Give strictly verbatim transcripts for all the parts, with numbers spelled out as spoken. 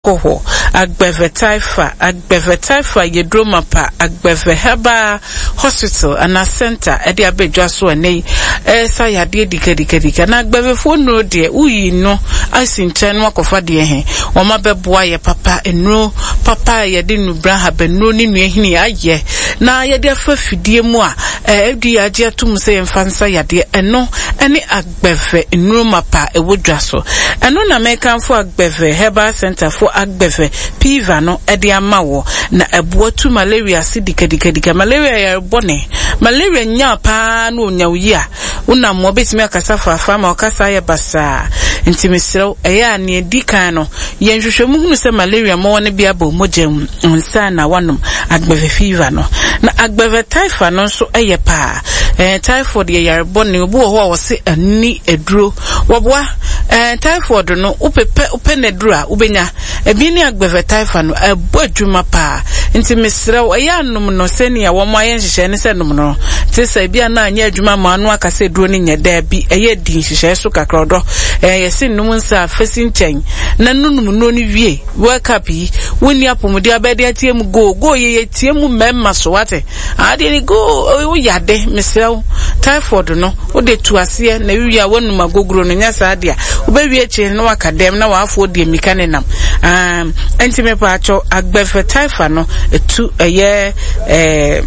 Koho, Agbeve Taifa, Agbeve Taifa, Yedroma Pa, Agbeve Heba Hospital, and a center, Eddie Abejaso, and a Saya de Dicadicadica, and Agbeve phone no dear, we no, I seen ten walk of a dear, or my boy, papa, and no, papa, ya didn't braha, ben no, ni I ye. Now, ya dear Fuffy, dear moi, eh, dear dear to say and fancy, ya dear, and no, any Agbeve in Roma Pa, a wood drasso, and no American for Agbeve Heba Center for Agbeve piva no edi amawo na ebuotu malaria sidikadikadika malaria ya bone malaria nya pa no nyawi a una mo betimi akasa fa fa ma okasa ya basa ntimisiro eya na edikan no yenhwehwemu hunu se malaria mo woni bia ba mogem nsa na wanom Agbeve fever no na Agbeve typhoid no so eye pa eh typhoid ye yare bone obu ho wo se ani eduro woboa eh typhoid no upepe upeneduro a ubenya ebi ni Agbeve typhoid no ebodwuma pa nti mesrew eya nom no senia wo mo ayen hihye ne se nom no ti se bia na anya adwuma ma anu akase duro ni nyeda bi eye din hihye so kakrodo eh yesi nom nsa fasin chen na nunum no ni wie wake up yi woni apomodi abede atiem go go ye tiem memma so wate ade ni go o yade mesrew typhoid no o de tuase na wiya wonum agogro no nya sa ade a obawie che no akadem na waafo de mikane nam um entime pacho Agbeve typhoid no etu eye eh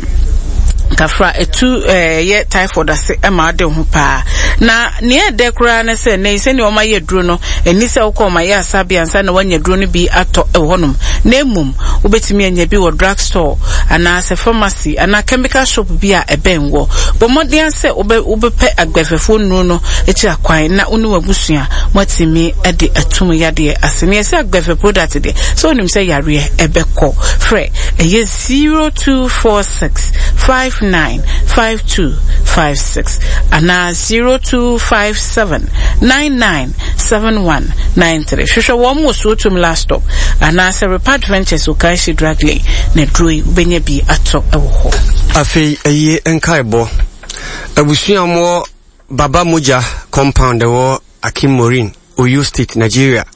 kafra etu eh ye typhoid ase ema de ho pa na ne de kura na se ne se ne o maye duro no eni se ukọ maye asabi ansa na wanya duro no bi ato e honum na emum obetimi anya bi wo drug store ana se pharmacy ana chemical shop bi a ebenwo bo modern se obe obepe Agbeve phone no no echi akwan na unu wabusua matimi e de atum yade ase ne se Agbeve product de so onim se yare ebekọ frɛ eye zero two four six five nine five two five six ana zero two five seven nine nine seven one nine three. Shusha wamu suotum last stop ana se Repart Ventures ukaishi dragley ne drui ubenye bi ato ewo afi eye enkaibo abusua mo Baba Moja compound ewo Akim Morin Oyo State Nigeria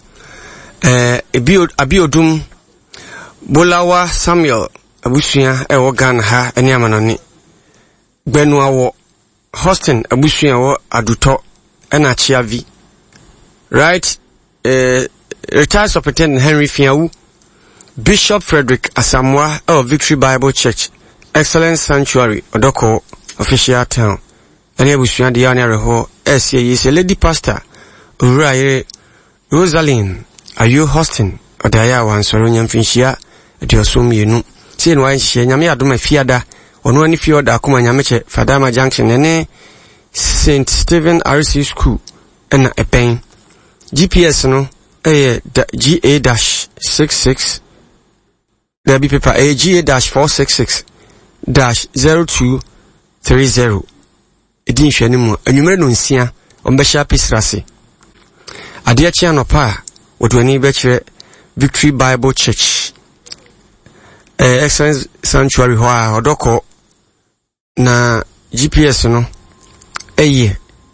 eh ebi abiodum Bolawa Samuel abusua ewo Ghana ha eni amanani Benua wo Hostin abusua wo Aduto ena Chiavi right eh retired Superintendent Henry Fiawu Bishop Frederick Asamoah of Victory Bible Church Excellence Sanctuary Odoko official town eni abusua de yana reho S A is a lady pastor Uraye Rosalind Ayu Hostin odaya wansoro nyamfinhia ediosum yenu tie no anhye nyame adoma fiada ono ani fiada akoma nyameche Fadama Junction ene Saint Stephen R C School ena epen G P S no eh G A sixty-six there be paper A G A four sixty-six zero two thirty edin hwani mu anwumere no nsia ombehya pisrase ade a chia no pa wodwani be kire Victory Bible Church eh Excellence Sanctuary ho a odoko na G P S no eye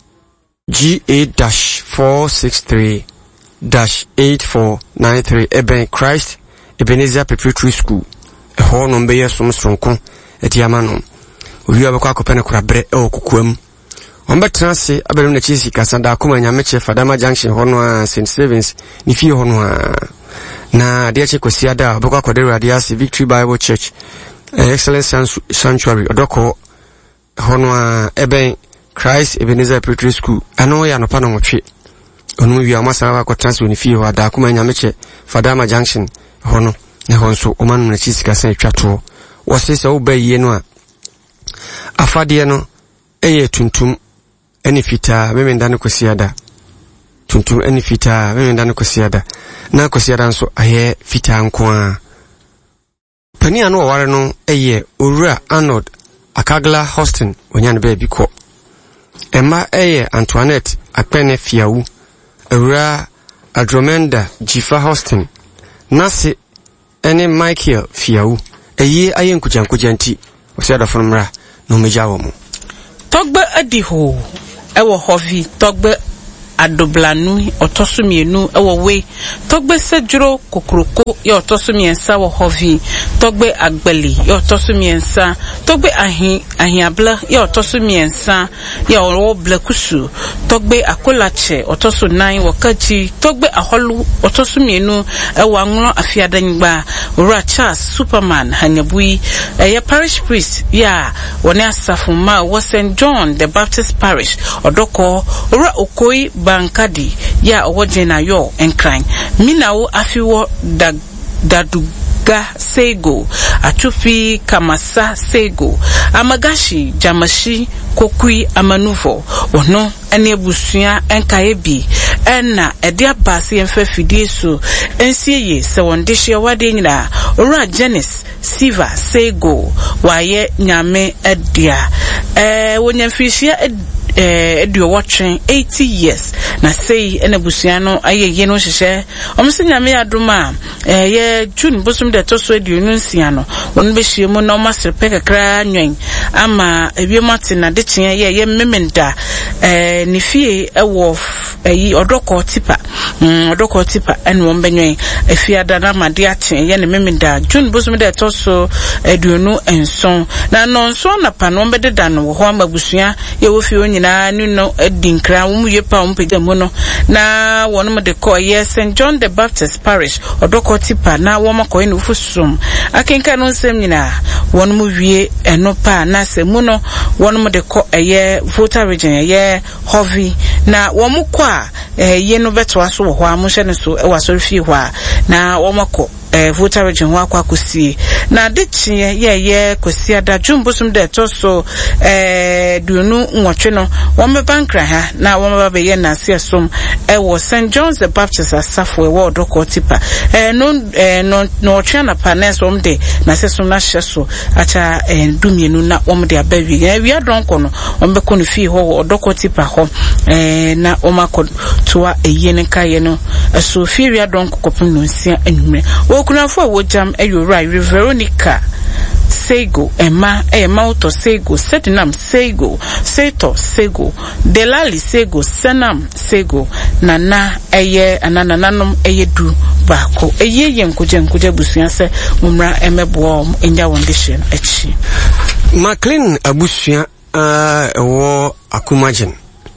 G A four sixty-three eight four nine three Eben Christ Ebenezer Preparatory School e ho no be yesom sonko etiamano owi abekwa akopene kurabre e okukuam ombe transe abelum na chisi kasanda akoma nyameche Fadama Junction ho no a Saint Stephen's ni fie ho no a na dia che kwasiada abekwa akodere radiasi Victory Bible Church Excellence Sanctuary odoko ho no a Eben Christ Ebenezer Preparatory School ano ya no pa no motwe onu wi amasa wa ko transfer ni fie ho ada akoma nyameche Fadama Junction ho no ne ho nso o manu na chisi kasan twato wo se se wo ba yie no a afade no eye tuntum eni fita memenda no kwasiada tuntum eni fita memenda no kwasiada na kwasiada nso aye fita nko a pani anu oware no eye Owura Arnold Akagla Hostin onyan be bi ko Emma eye Antoinette Akpene Fiawu Owura Adromenda Jifa Hostin Nasi ene Michael Fiawu eye aye nkujankujanti osiada fonmra no mejawo mu Togbe adiho ewo hofi togbe adoblanu otosumienu ewo we togbe sedro kokroko ye otosumiensa wo hovi togbe agbeli ye otosumiensa togbe ahin ahiabla ye otosumiensa ye owo blekusu togbe akolache otosu nine wakaji togbe aholu otosumienu ewo anwro afiadangba ora Charles Superman hanyabui eye parish priest ya woni asafuma wo Saint John the Baptist Parish odoko ora okoi bankadi ya owojena yo enkran minawo afiwo da daduga sego atufi kamasa sego amagashi jamashi kokui amanuvo ono ene ebusua enkaebi enna ede abase emfa fidie so ensieye se wondehye wade nyina ora Janice Siva sego waye nyame edia eh wonyamfishia eh edu watching eighty years na sei ene busua no ayeye no hyehyɛ omse nyame adoma eh ye June bosum de to so edu no nsia no won be hye mu na omasrepe kakra nwen ama ebiemate na de kyen ye ye memenda eh ni fie ewo eyi odoko tipa mm odoko tipa ene won benwen efiada na made akyen ye ne memenda June bosum de to so edu no enson na no nso na pa no bededa no ho amabusua ye wo fie onyi na nuno edinkra wo mu yepa wo mpega mu no na wono de call yes Saint John the Baptist Parish odoko tipa na wo makoy no fusum akenka no nsem nyina wono mu wie eno pa na semu no wono de call eye voter region eye hovi na wo mu kwa eye no beto aso wo ho amohye ne so e waso fie ho a na wo mako eh voter region ho akwa kosie na de chie ye ye kosie da jumbusum de to so eh duonu nwotwe no wo me bankra ha na wo me be ye na se som e wo Saint John's the Baptist asafo e wo odoko tipa eh no eh no no twa na panes wo de na se som na hyeso acha eh dumienu na wo me de abawi eh wi adonko no wo me ko no fi ho odoko tipa ho eh na wo makọ toa eye ne kaye no so fi wi adonko kopum no nsia anwumre wo kunafo a wo jam ayura Veronica Sego Emma Emma Auto Sego Setnam Sego Seto Sego Delali Sego Senam Sego Nana eye anana nanom eye du bako eye yenkoje nkoje busua se mumra emebo enya wondehye achi McLean abusua uh wo akumagin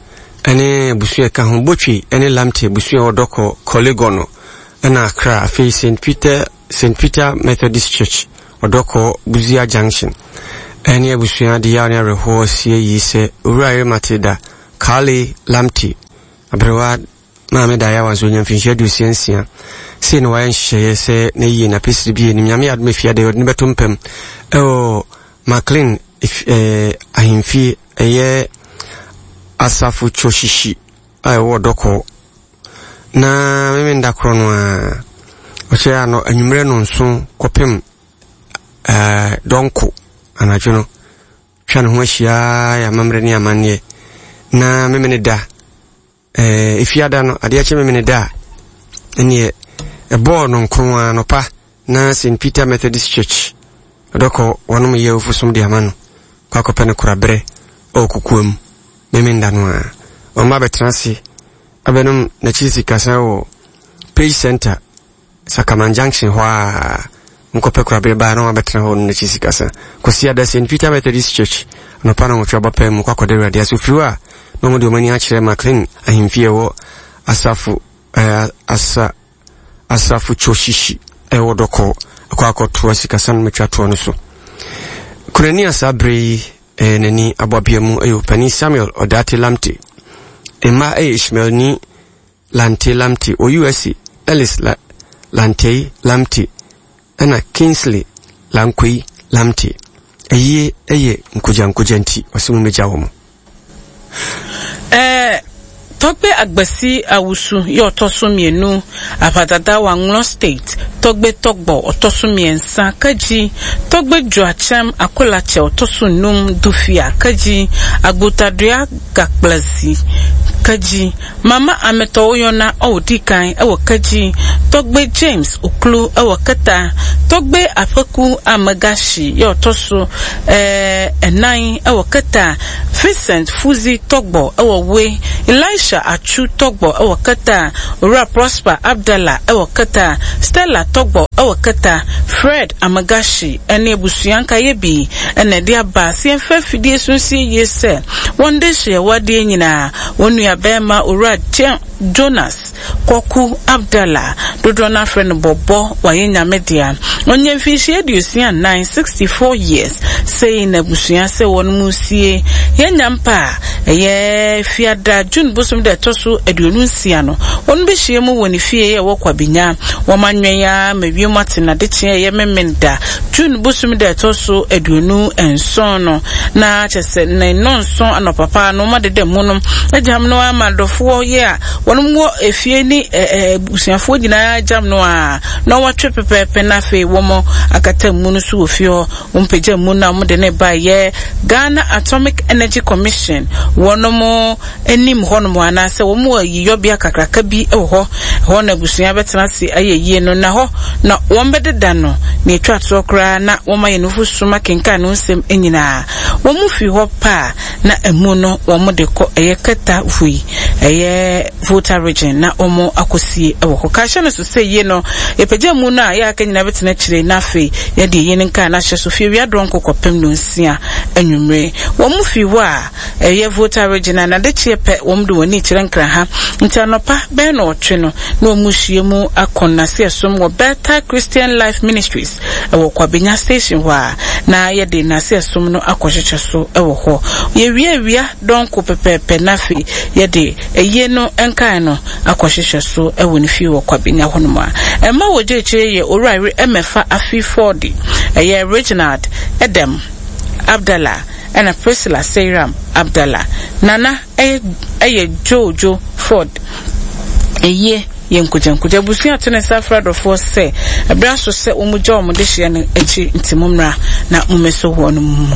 ene busua ka ho botwi ene lamte busua odoko Kolegono na Accra afi Saint Peter Saint Peter Methodist Church odoko Buzia Junction ene abusua de ya ne reho sie yi se owura Matida Kale Lamti abrewa maame da ya wanzo nyamfinhye du siensia se no wayan hye se na yi na pesiri bi ni nyame adme fia de ne betompem e McLean if eh ahimfi eye asafu choshishi ai wo doko na meme ndakro no a oche ano anwumre no nso kopem eh donko anadwo no twa ne ho ahia ya mamre ne amane na meme ne da eh ifiada no ade ache meme ne da ene e bo no nkron no pa na Saint Peter Methodist Church doko wonu me ye ofusum de amano kwa kopene kurabre okukuam meme ndano a o ma betrasi abenum na chisi kasa wo Page Center Sakaman Junction hwa nkope kurabre ba no abetra ho na chisi kasa kosia da Saint Peter Methodist Church no pa no twa bapem mu kwakode radio asofiwa no mo de mani a kire McLean ahimfie wo asafu eh, asa asafu choshishi e wo doko akwa akoto sikasa no metwa to no so kunani asabre eh, nani ababiamu ayo pani Samuel Odate Lamte Emma e Ishmael ni Lante Lamte o U S A Ellis la, Lante Lamte ana Kingsley Lankwi Lamte eye eye nkuja nkuja nti osimu meja wo mo eh Tokbe agbasi awusu yo toso mienu apadada wa Nglo State Togbe Togbo otosu miensa kaji Togbe Joachim Akolache otosu num dufia kaji Agbotadria Gakplazi kaji Mama Ameto Oyona Odikan ewo kaji Togbe James Oklu ewo kata Togbe Afaku Amagashi yo tosu eh enan ewo kata Vincent Fuzi Togbo ewo we Elisha Achu Togbo ewo kata Ura Prosper Abdallah ewo kata Stella Togbo ewo kata Fred Amagashi ene busuyanka yebi ene dia ba se fa fidie sunsi yese wonde hye wade nyina wonu ya bema Ura Jonas Koku Abdallah Dodona friend Bobo wayenya media onye mfishi edusia nine sixty-four years say na busuya se won musie yenya mpa eye fiada June bosum de toso aduonu nsia no won be hye mu woni fie ye wokwa binya womanwen ya mewie matina de tie ye memenda June bosum de toso aduonu enson no na chese na nonson anopapa no ma de de mu no ejam no amadofo ye a won mo efie ni busuafo nyina jam no a no watwe pepepe na fe womo akata mu no so ofio wompeja mu na mo de ne ba ye Ghana Atomic Energy Commission wonomo enim honomo anase womo yiyobia kakraka bi ewo ho na busua betena se ayeye no na ho na wombededa no na etwa tsokra na woma ye nufu suma kenka no nsem enyina womu fi ho pa na emu no womo de ko eye kata fui eye Volta region na omo akosie ewo ho ka hye no so se ye no epeja mu na ya akanyina betena kire na fe ye de ye nka na hye so fi wi adron kokopem no nsia anwumre womu fi ho a eye Volta region na de chiepe wom de woni kire nkra ha ntanopa be no otwe no na omuhie mu akonna se esom wo Better Christian Life Ministries ewo kwabenya station ho a na ye de na se esom no akohyeche so ewo ho ye wi awia donko pepepe na fe ye de eye no enkan no akohyeche so ewo ni fi wo kwabenya ho no ma ema wo je che ye orare emefa afi forty eye Reginald Edem Abdallah and Priscilla Seyram Abdallah Nana eye eye Jojo Ford eye yenkuja nkuja busia tene safra do for say abra so se omuja omde hye ne echi ntimumra na mumeso ho no mu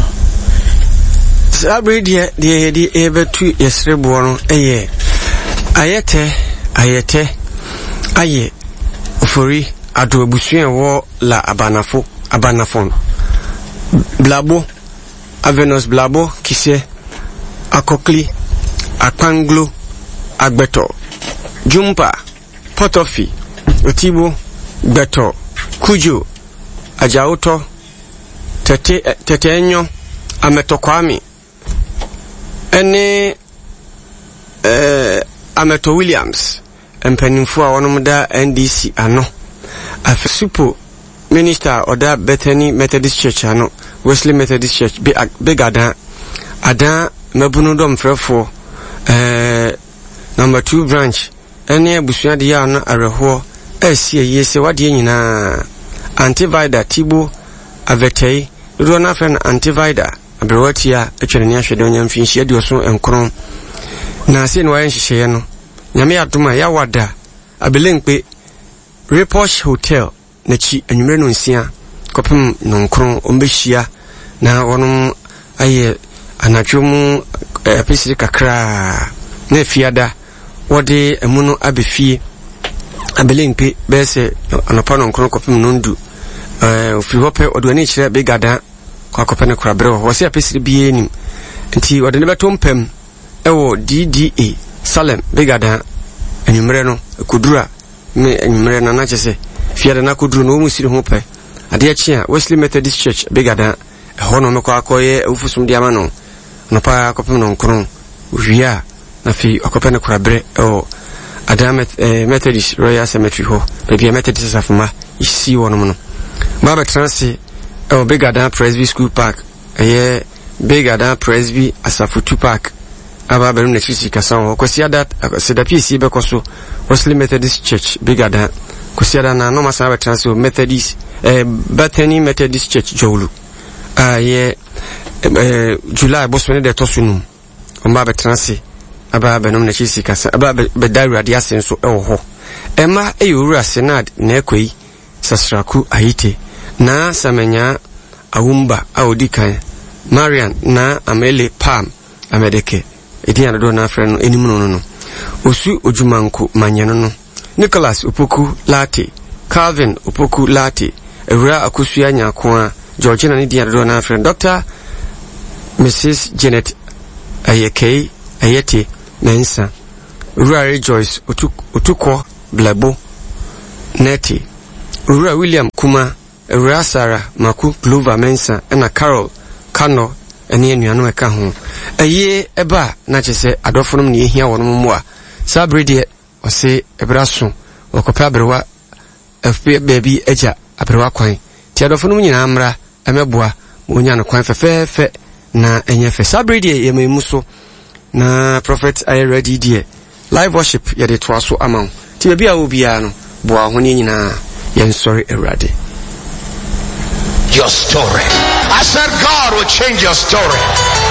sabre die die die ebetu yesrebo no eye ayete ayete aye ofori ado busia wo la abanafo abanafon blabo Avenos Blabo Kise Akokli Akanglo Agbeto Jumpa Potofi Otibo Beto Kujo Ajaoto Tete Tetenyo Ametokwami Ene eh Ameto Williams empanimfo a wonomda N D C ano afsupo minister oda Bethany Methodist Church ano Wesley Methodist Church be big ada ada mabuno dom frefo eh number two branch ene abusua de ya na areho asie yese wade nyina antivida tibo avetei do na fe na antivida abrewatia atwene ahwede onyam finhia de oso enkron na ase no wayen hihye no nyame adoma ya wada abelempe Reposh Hotel na chi anwumre no nsia kopem nonkron ombehia na wonum aye anatwomu episiri kakra na fiada wode emuno abefie abelempe bese anopa nonkron kopem nondu eh ofiri hope odwani kire begada kwa kopene korabre wo se episiri bie nim nti wode ne betompem ewo D D A Salem begada anwumre no kudura me anwumre na na chese fiada na kuduru no musiri hope ade chia Wesley Methodist Church begada hono meko akoye ufusum diama no no pa kopem no nkron wia na fi akopene korabre o Adam eh, Methodist Royal Cemetery ho bebia Methodist afuma isi wono no baba transi o begada Presby School Park eye begada Presby Asafutu Park aba beru na chisi kasan ho kwasiada seda P C be koso Wesley Methodist Church begada kwasiada na no masaba transi Methodist eh Bethany Methodist Church Jowlu ah ye eh July bosone de tosunum omba betranse aba benom na chisi kasa aba be daru ade asenso e wo ho ema e yowura senad na ekoi Sasraku Haiti na Samenya Awumba Audikan Marian na Amele Pam Amedeke edi anado na afre no enimu no no Osu Ojumanku Manyano no Nicholas Opoku Lati Calvin Opoku Lati Ewura Akosua Nyakoa Georgina ni di anado na afre Doctor Missus Janet Ayekei Ayeti Mensa Ura Rejoice Otuko Blabo Neti Ura William Kuma Ura Sarah Maku Glover Mensa Ena Carol Kano eni enuanu eka ho eye eba na chese adofonum ne ehia wonum mo a sabrede ose ebraso okopa abrewa fp baby eja abrewa kwan ti adofonum nyina amra emeboa onya no kwan fefefe na enyefe sabrede ye memuso na prophet I ready die live worship ye de to aso amon ti baby a obia no boa ho ne nyina yen sorry erade your story. I said God will change your story.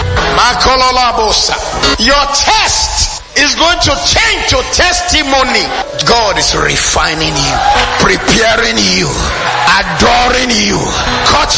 Your test is going to change to testimony. God is refining you, preparing you, adoring you, courtship